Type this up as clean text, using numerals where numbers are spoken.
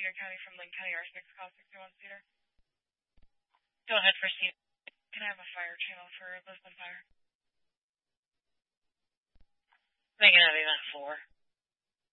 Cedar County from Linn County Arsenic Call 61 Cedar. Go ahead for Cedar. Can I have a fire channel for Lisbon Fire? Megan Abbey, Mac 4.